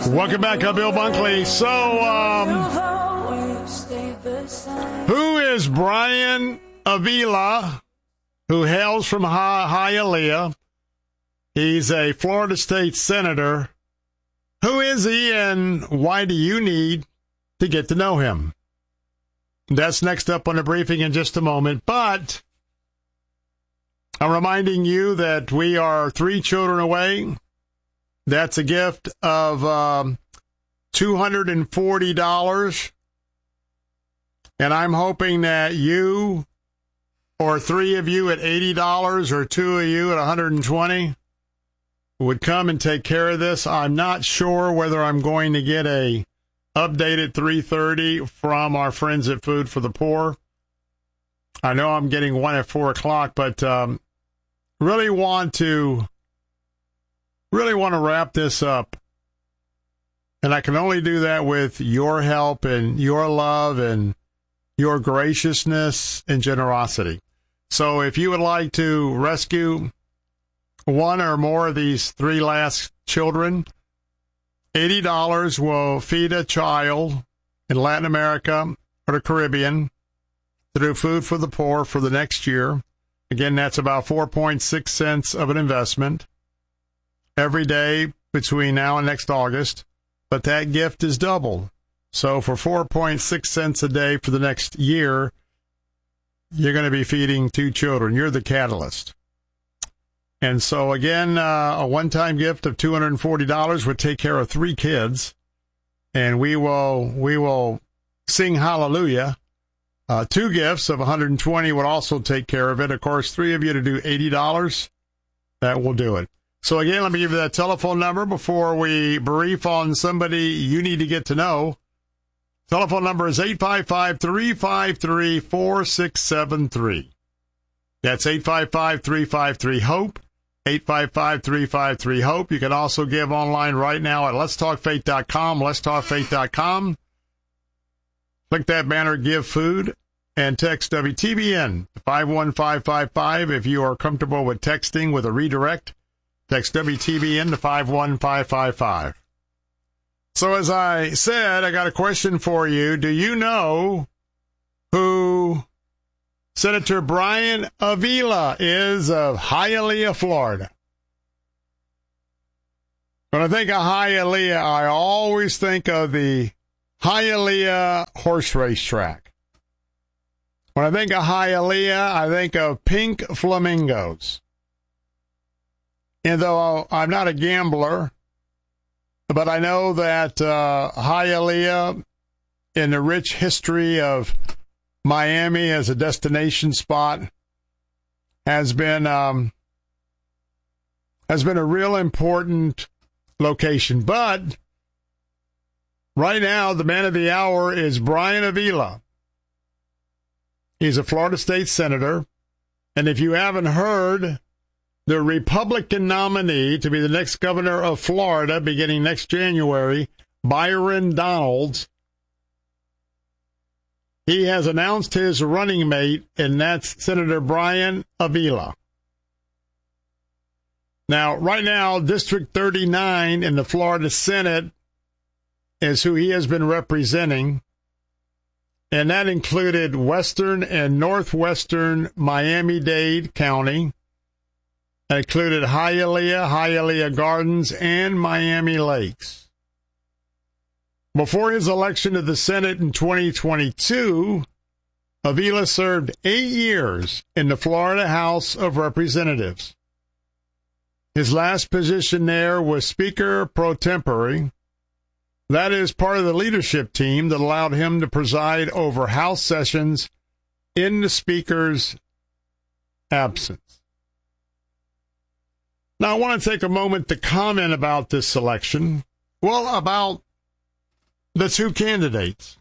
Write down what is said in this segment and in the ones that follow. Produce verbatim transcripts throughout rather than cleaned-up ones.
Welcome back, I'm Bill Bunkley. So, um, who is Brian Avila, who hails from Hi- Hialeah? He's a Florida State Senator. Who is he, and why do you need to get to know him? That's next up on the briefing in just a moment. But I'm reminding you that we are three children away. That's a gift of um, two hundred forty dollars. And I'm hoping that you, or three of you at eighty dollars, or two of you at one hundred twenty dollars, would come and take care of this. I'm not sure whether I'm going to get a update at three thirty from our friends at Food for the Poor. I know I'm getting one at four o'clock, but um, really want to really want to wrap this up. And I can only do that with your help and your love and your graciousness and generosity. So if you would like to rescue one or more of these three last children, eighty dollars will feed a child in Latin America or the Caribbean through Food for the Poor for the next year. Again, that's about four point six cents of an investment every day between now and next August. But that gift is doubled. So for four point six cents a day for the next year, you're going to be feeding two children. You're the catalyst. And so, again, uh, a one-time gift of two hundred forty dollars would take care of three kids. And we will we will sing hallelujah. Uh, two gifts of one hundred twenty dollars would also take care of it. Of course, three of you to do eighty dollars, that will do it. So, again, let me give you that telephone number before we brief on somebody you need to get to know. Telephone number is eight five five, three five three, four six seven three. That's eight five five, three five three, HOPE, eight five five, three five three, HOPE. You can also give online right now at lets talk faith dot com, lets talk faith dot com. Click that banner, Give Food, and text W T B N to five one five five five if you are comfortable with texting with a redirect. Text W T B N to five one five five five. So as I said, I got a question for you. Do you know who Senator Brian Avila is of Hialeah, Florida? When I think of Hialeah, I always think of the Hialeah horse race track. When I think of Hialeah, I think of pink flamingos. And though I'm not a gambler, but I know that uh, Hialeah, in the rich history of Miami as a destination spot, has been um, has been a real important location. But right now, the man of the hour is Brian Avila. He's a Florida State Senator, and if you haven't heard, the Republican nominee to be the next governor of Florida beginning next January, Byron Donalds, he has announced his running mate, and that's Senator Brian Avila. Now, right now, District thirty-nine in the Florida Senate is who he has been representing, and that included western and northwestern Miami-Dade County. That included Hialeah, Hialeah Gardens, and Miami Lakes. Before his election to the Senate in twenty twenty-two, Avila served eight years in the Florida House of Representatives. His last position there was Speaker pro tempore. That is part of the leadership team that allowed him to preside over House sessions in the Speaker's absence. Now, I want to take a moment to comment about this selection. Well, about the two candidates.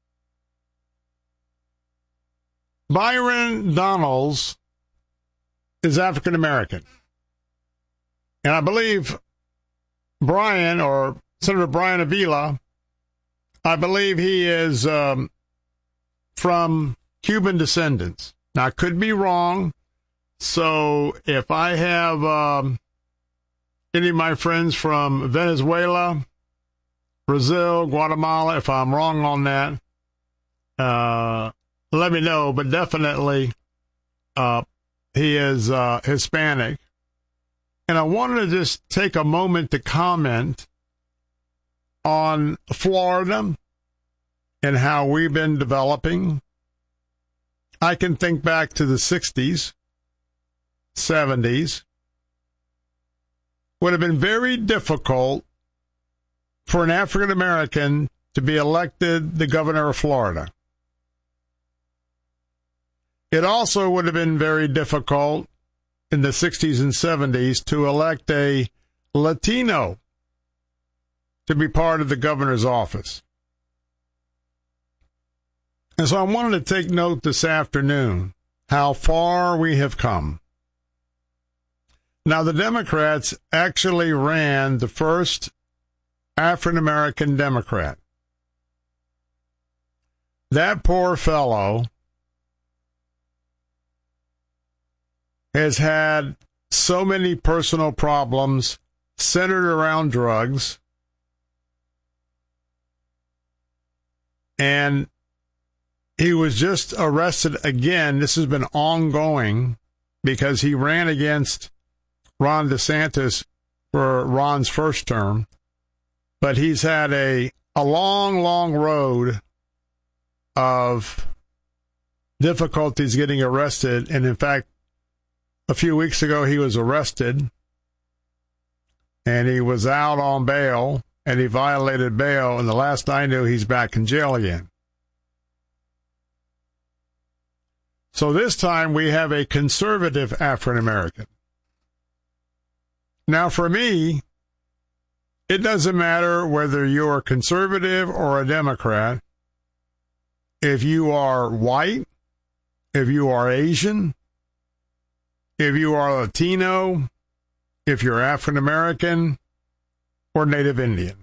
Byron Donalds is African American. And I believe Brian, or Senator Brian Avila, I believe he is um, from Cuban descendants. Now, I could be wrong. So if I have um, any of my friends from Venezuela Brazil, Guatemala. If I'm wrong on that, uh, let me know. But definitely, uh, he is uh, Hispanic. And I wanted to just take a moment to comment on Florida and how we've been developing. I can think back to the sixties, seventies. Would have been very difficult for an African American to be elected the governor of Florida. It also would have been very difficult in the sixties and seventies to elect a Latino to be part of the governor's office. And so I wanted to take note this afternoon how far we have come. Now, the Democrats actually ran the first African-American Democrat. That poor fellow has had so many personal problems centered around drugs, and he was just arrested again. This has been ongoing because he ran against Ron DeSantis for Ron's first term. But he's had a, a long, long road of difficulties getting arrested. And in fact, a few weeks ago, he was arrested and he was out on bail and he violated bail. And the last I knew, he's back in jail again. So this time we have a conservative African American. Now, for me, it doesn't matter whether you're a conservative or a Democrat. If you are white, if you are Asian, if you are Latino, if you're African American or Native Indian.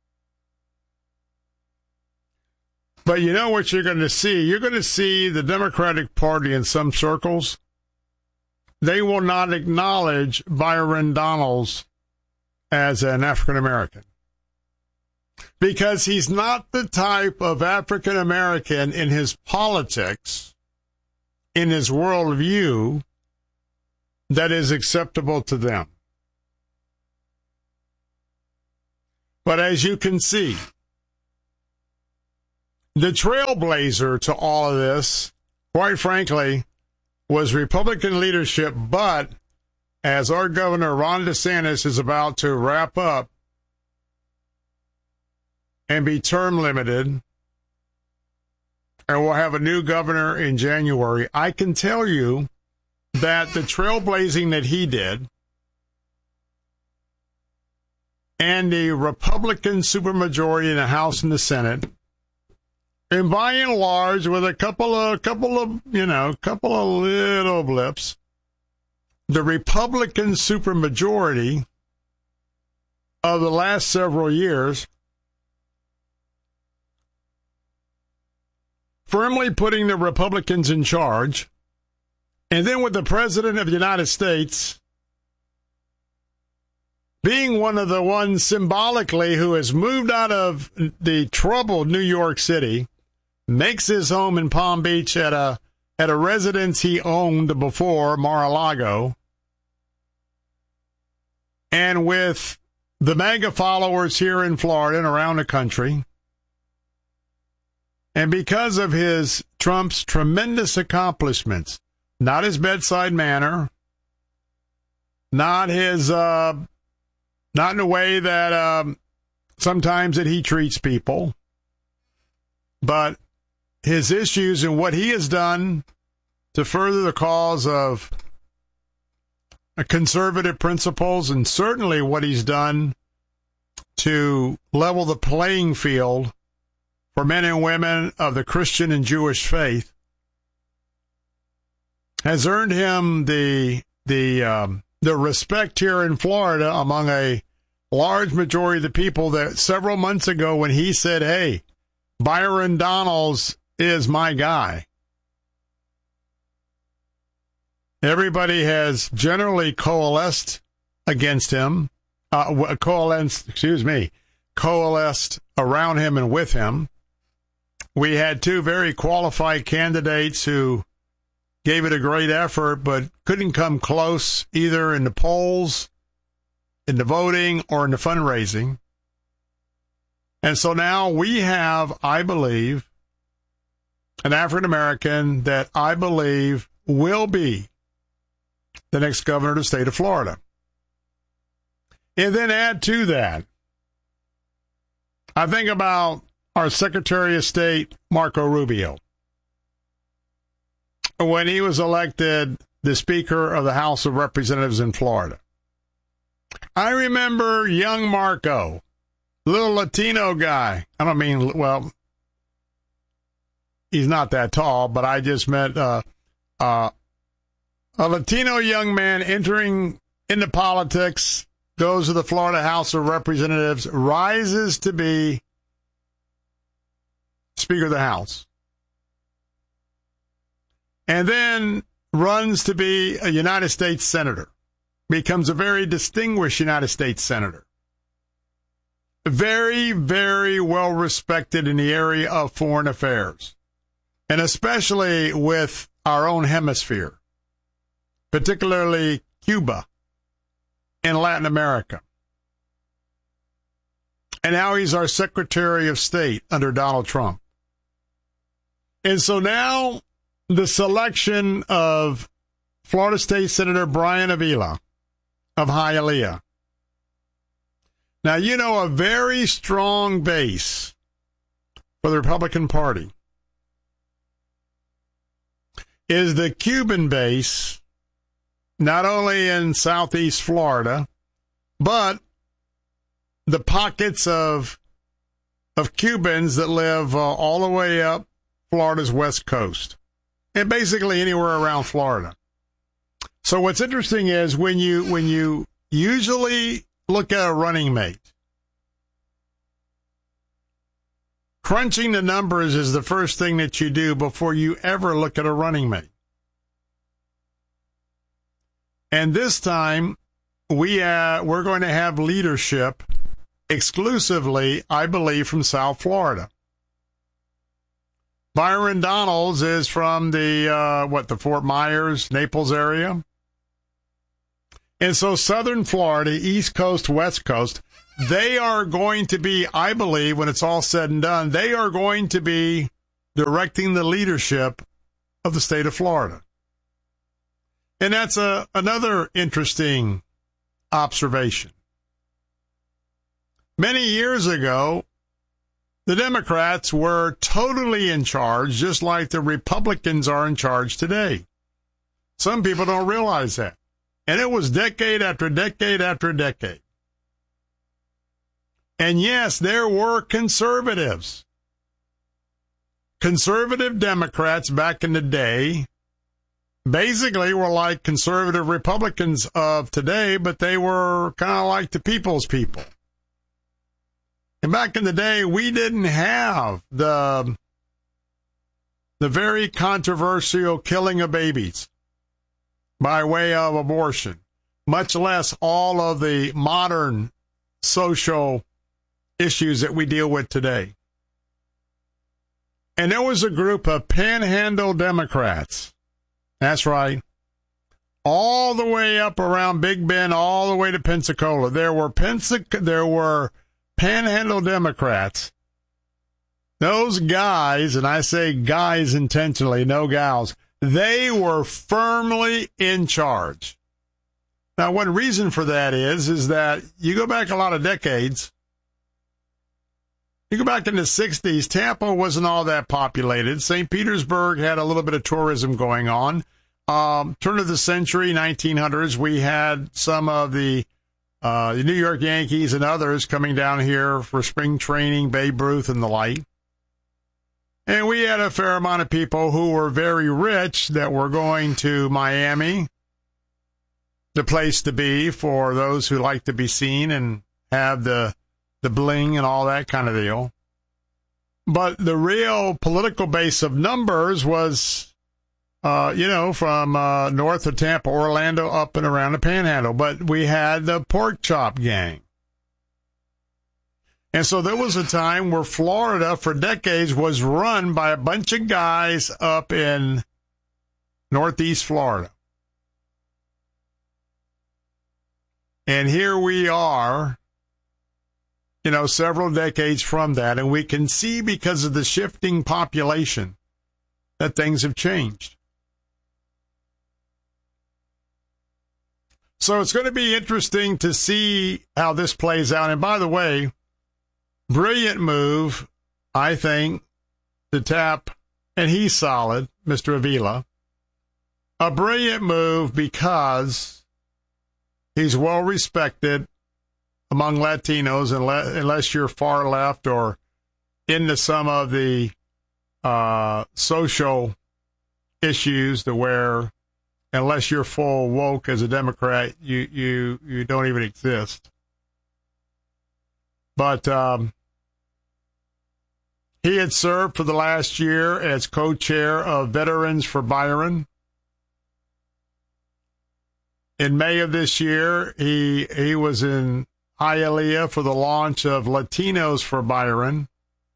But you know what you're going to see? You're going to see the Democratic Party in some circles. They will not acknowledge Byron Donalds as an African American because he's not the type of African American in his politics, in his worldview, that is acceptable to them. But as you can see, the trailblazer to all of this, quite frankly, was Republican leadership. But as our governor, Ron DeSantis, is about to wrap up and be term limited, and we'll have a new governor in January, I can tell you that the trailblazing that he did and the Republican supermajority in the House and the Senate, and by and large, with a couple of, couple of, you know, couple of little blips, the Republican supermajority of the last several years, firmly putting the Republicans in charge, and then with the President of the United States being one of the ones symbolically who has moved out of the troubled New York City, makes his home in Palm Beach at a at a residence he owned before, Mar-a-Lago, and with the MAGA followers here in Florida and around the country, and because of his Trump's tremendous accomplishments, not his bedside manner, not his uh, not in a way that um, sometimes that he treats people, but his issues and what he has done to further the cause of conservative principles, and certainly what he's done to level the playing field for men and women of the Christian and Jewish faith, has earned him the the um, the respect here in Florida among a large majority of the people that several months ago, when he said, "Hey, Byron Donalds is my guy," everybody has generally coalesced against him, uh, coalesced, excuse me, coalesced around him and with him. We had two very qualified candidates who gave it a great effort, but couldn't come close either in the polls, in the voting, or in the fundraising. And so now we have, I believe, an African-American that I believe will be the next governor of the state of Florida. And then add to that, I think about our Secretary of State, Marco Rubio. When he was elected the Speaker of the House of Representatives in Florida. I remember young Marco, little Latino guy. I don't mean, well, he's not that tall, but I just meant uh, uh, a Latino young man entering into politics, goes to the Florida House of Representatives, rises to be Speaker of the House, and then runs to be a United States Senator, becomes a very distinguished United States Senator. Very, very well respected in the area of foreign affairs, and especially with our own hemisphere, particularly Cuba and Latin America. And now he's our Secretary of State under Donald Trump. And so now the selection of Florida State Senator Brian Avila of Hialeah. Now, you know, a very strong base for the Republican Party is the Cuban base, not only in southeast Florida, but the pockets of of Cubans that live uh, all the way up Florida's west coast, and basically anywhere around Florida. So what's interesting is when you when you usually look at a running mate, crunching the numbers is the first thing that you do before you ever look at a running mate. And this time, we uh, we're going to have leadership exclusively, I believe, from South Florida. Byron Donalds is from the, uh, what, the Fort Myers, Naples area. And so Southern Florida, East Coast, West Coast, they are going to be, I believe, when it's all said and done, they are going to be directing the leadership of the state of Florida. And that's a, another interesting observation. Many years ago, the Democrats were totally in charge, just like the Republicans are in charge today. Some people don't realize that. And it was decade after decade after decade. And yes, there were conservatives. Conservative Democrats back in the day basically were like conservative Republicans of today, but they were kind of like the people's people. And back in the day, we didn't have the, the very controversial killing of babies by way of abortion, much less all of the modern social issues that we deal with today. And there was a group of panhandle Democrats. That's right. All the way up around Big Bend, all the way to Pensacola. There were Pensac- there were panhandle Democrats. Those guys, and I say guys intentionally, no gals, they were firmly in charge. Now, one reason for that is, is that you go back a lot of decades. You go back in the sixties, Tampa wasn't all that populated. Saint Petersburg had a little bit of tourism going on. Um, turn of the century, nineteen hundreds, we had some of the, uh, the New York Yankees and others coming down here for spring training, Babe Ruth and the like. And we had a fair amount of people who were very rich that were going to Miami, the place to be for those who like to be seen and have the the bling and all that kind of deal. But the real political base of numbers was, uh, you know, from uh, north of Tampa, Orlando, up and around the Panhandle. But we had the pork chop gang. And so there was a time where Florida, for decades, was run by a bunch of guys up in Northeast Florida. And here we are, you know, several decades from that, and we can see because of the shifting population that things have changed. So it's going to be interesting to see how this plays out. And by the way, brilliant move, I think, to tap, and he's solid, Mister Avila. A brilliant move because he's well respected among Latinos, unless you're far left or into some of the uh, social issues to where, unless you're full woke as a Democrat, you you you don't even exist. But um, he had served for the last year as co-chair of Veterans for Byron. In May of this year, he he was in Hialeah for the launch of Latinos for Byron.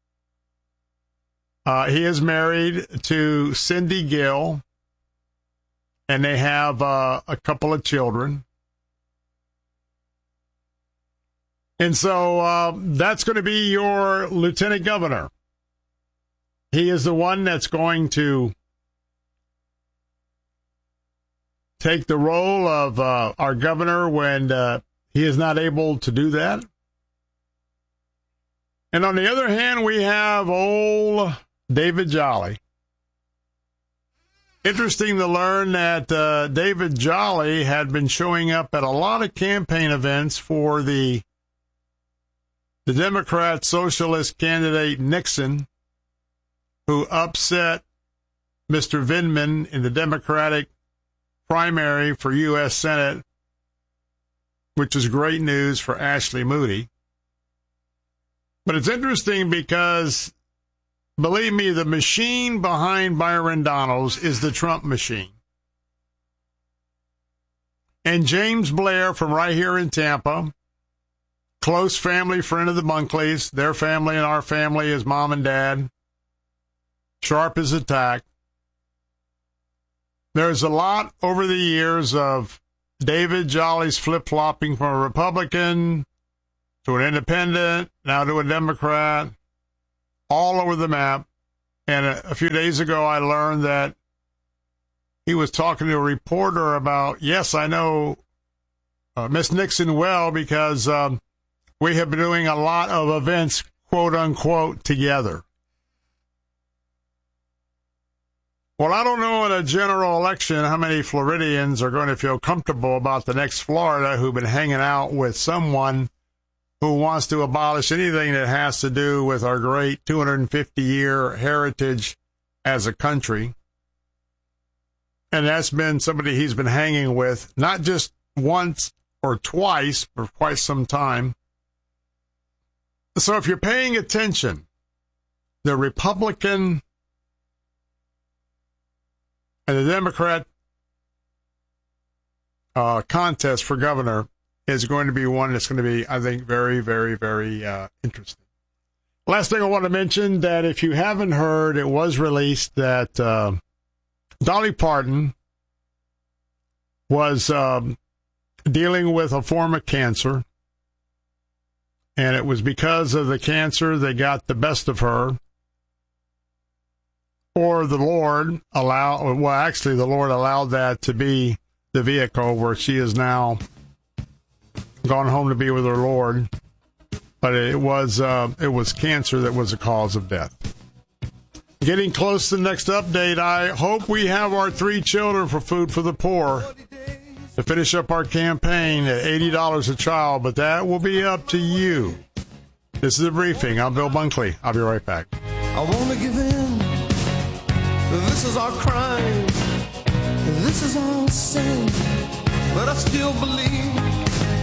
Uh, he is married to Cindy Gill, and they have uh, a couple of children. And so uh, that's going to be your lieutenant governor. He is the one that's going to take the role of uh, our governor when uh, he is not able to do that. And on the other hand, we have old David Jolly. Interesting to learn that uh, David Jolly had been showing up at a lot of campaign events for the, the Democrat socialist candidate Nixon, who upset Mister Vindman in the Democratic primary for U S Senate, which is great news for Ashley Moody. But it's interesting because, believe me, the machine behind Byron Donalds is the Trump machine. And James Blair from right here in Tampa, close family friend of the Bunkleys, their family and our family is mom and dad, sharp as a tack. There's a lot over the years of David Jolly's flip-flopping from a Republican to an independent, now to a Democrat, all over the map. And a, a few days ago, I learned that he was talking to a reporter about, yes, I know uh, Miss Nixon well because um, we have been doing a lot of events, quote unquote, together. Well, I don't know in a general election how many Floridians are going to feel comfortable about the next Florida who've been hanging out with someone who wants to abolish anything that has to do with our great two hundred fifty year heritage as a country. And that's been somebody he's been hanging with, not just once or twice, for quite some time. So if you're paying attention, the Republican and the Democrat uh, contest for governor is going to be one that's going to be, I think, very, very, very uh, interesting. Last thing I want to mention, that if you haven't heard, it was released that uh, Dolly Parton was um, dealing with a form of cancer, and it was because of the cancer that got the best of her. Or the Lord allow, well, actually, the Lord allowed that to be the vehicle where she is now gone home to be with her Lord. But it was uh, it was cancer that was the cause of death. Getting close to the next update. I hope we have our three children for Food for the Poor to finish up our campaign at eighty dollars a child, but that will be up to you. This is a briefing. I'm Bill Bunkley. I'll be right back. I want to give in. This is our crime, this is our sin, but I still believe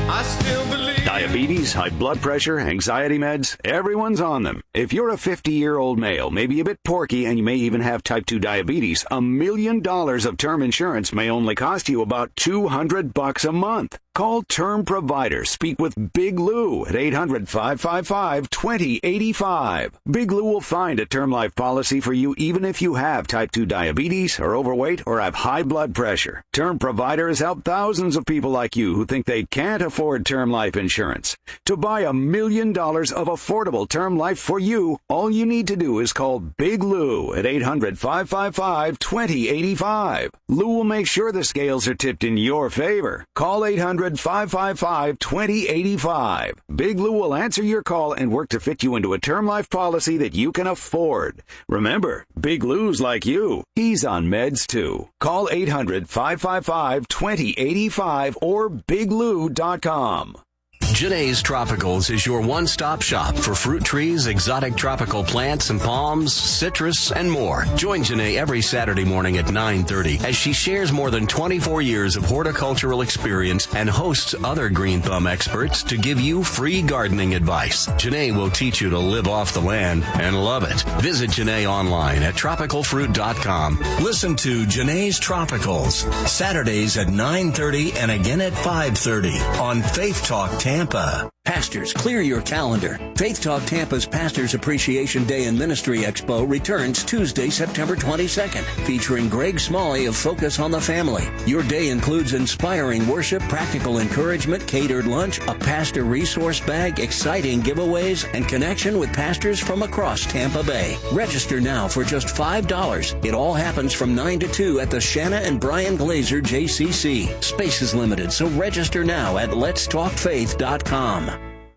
I still believe. Diabetes, high blood pressure, anxiety meds, everyone's on them. If you're a fifty-year-old male, maybe a bit porky, and you may even have type two diabetes, a million dollars of term insurance may only cost you about two hundred bucks a month. Call Term Provider. Speak with Big Lou at eight hundred, five five five, two zero eight five. Big Lou will find a term life policy for you even if you have type two diabetes, are overweight, or have high blood pressure. Term Provider has helped thousands of people like you who think they can't afford term life insurance. To buy a million dollars of affordable term life for you, all you need to do is call Big Lou at eight hundred, five five five, two zero eight five. Lou will make sure the scales are tipped in your favor. Call eight hundred, five five five, two zero eight five. Big Lou will answer your call and work to fit you into a term life policy that you can afford. Remember, Big Lou's like you. He's on meds too. Call eight hundred, five five five, two zero eight five or big lou dot com. Janae's Tropicals is your one-stop shop for fruit trees, exotic tropical plants and palms, citrus, and more. Join Janae every Saturday morning at nine thirty as she shares more than twenty-four years of horticultural experience and hosts other Green Thumb experts to give you free gardening advice. Janae will teach you to live off the land and love it. Visit Janae online at tropical fruit dot com. Listen to Janae's Tropicals, Saturdays at nine thirty and again at five thirty on Faith Talk Tampa. Pastors, clear your calendar. Faith Talk Tampa's Pastors Appreciation Day and Ministry Expo returns Tuesday, September twenty-second, featuring Greg Smalley of Focus on the Family. Your day includes inspiring worship, practical encouragement, catered lunch, a pastor resource bag, exciting giveaways, and connection with pastors from across Tampa Bay. Register now for just five dollars. It all happens from nine to two at the Shanna and Brian Glazer J C C. Space is limited, so register now at lets talk faith dot com.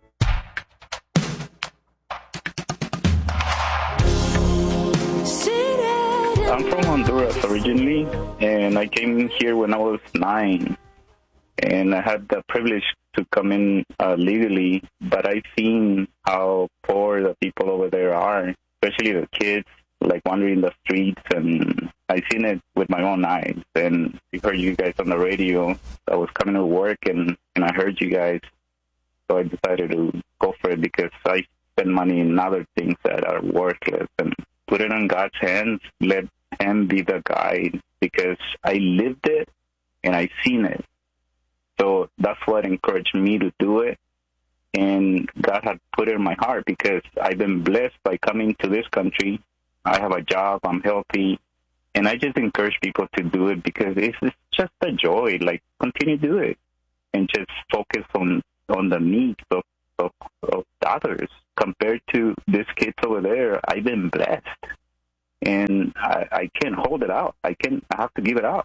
I'm from Honduras originally, and I came here when I was nine, and I had the privilege to come in uh, legally, but I've seen how poor the people over there are, especially the kids, like wandering the streets, and I've seen it with my own eyes, and I heard you guys on the radio. I was coming to work, and, and I heard you guys, so I decided to go for it because I spend money in other things that are worthless, and put it in God's hands, let Him be the guide, because I lived it and I seen it. So that's what encouraged me to do it. And God had put it in my heart because I've been blessed by coming to this country. I have a job, I'm healthy, and I just encourage people to do it because it's, it's just a joy. Like, continue to do it and just focus on, on the needs of, of, of others. Compared to these kids over there, I've been blessed. And I, I can't hold it out. I can I have to give it out.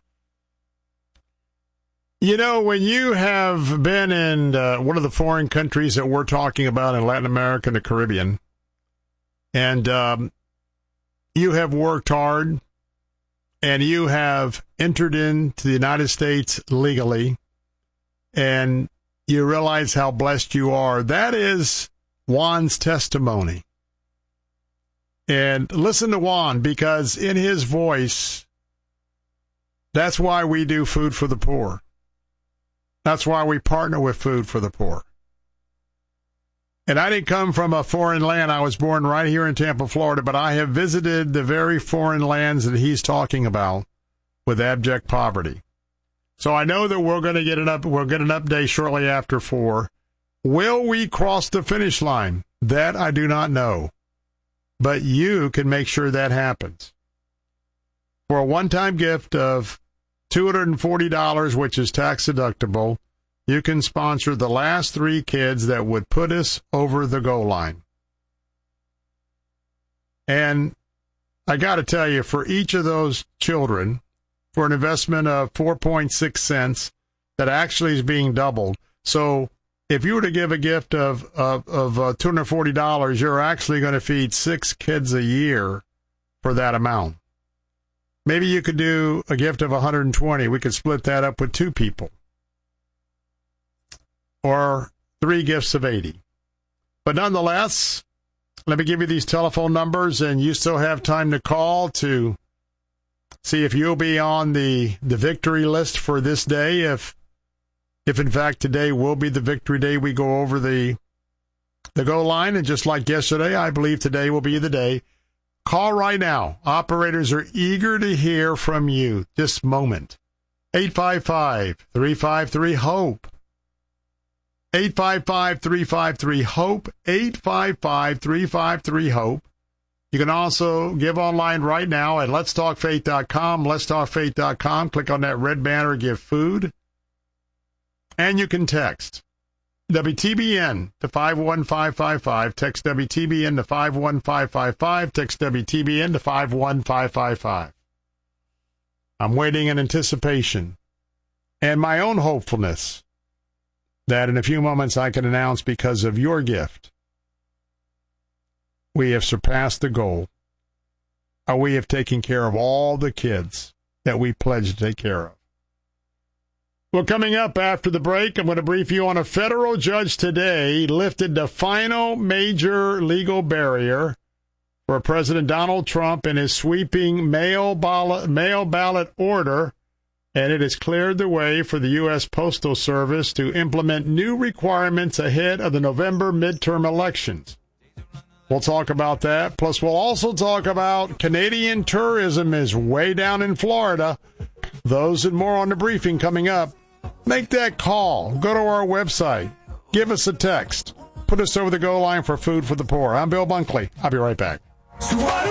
You know, when you have been in uh, one of the foreign countries that we're talking about in Latin America and the Caribbean, and um, you have worked hard, and you have entered into the United States legally, and you realize how blessed you are, that is Juan's testimony. And listen to Juan, because in his voice, that's why we do Food for the Poor. That's why we partner with Food for the Poor. And I didn't come from a foreign land. I was born right here in Tampa, Florida, but I have visited the very foreign lands that he's talking about with abject poverty. So I know that we're going to get an up, we'll get an update shortly after four. Will we cross the finish line? That I do not know. But you can make sure that happens. For a one-time gift of two hundred forty dollars, which is tax deductible, you can sponsor the last three kids that would put us over the goal line. And I got to tell you, for each of those children, for an investment of four point six cents, that actually is being doubled. So if you were to give a gift of of, of uh, two hundred forty dollars, you're actually going to feed six kids a year for that amount. Maybe you could do a gift of one hundred twenty. We could split that up with two people. Or three gifts of eighty. But nonetheless, let me give you these telephone numbers, and you still have time to call to see if you'll be on the, the victory list for this day. If if in fact today will be the victory day, we go over the the goal line. And just like yesterday, I believe today will be the day. Call right now. Operators are eager to hear from you this moment. eight five five, three five three, HOPE. eight five five, three five three, HOPE. eight five five, three five three, HOPE. You can also give online right now at lets talk faith dot com, lets talk faith dot com. Click on that red banner, give food. And you can text W T B N to five one five five five. Text W T B N to five one five five five. Text W T B N to five one five five five. I'm waiting in anticipation and my own hopefulness that in a few moments I can announce, because of your gift, we have surpassed the goal. Or we have taken care of all the kids that we pledged to take care of. Well, coming up after the break, I'm going to brief you on a federal judge today lifted the final major legal barrier for President Donald Trump in his sweeping mail ballot, mail ballot order, and it has cleared the way for the U S Postal Service to implement new requirements ahead of the November midterm elections. We'll talk about that. Plus, we'll also talk about Canadian tourism is way down in Florida. Those and more on the briefing coming up. Make that call. Go to our website. Give us a text. Put us over the goal line for Food for the Poor. I'm Bill Bunkley. I'll be right back. So what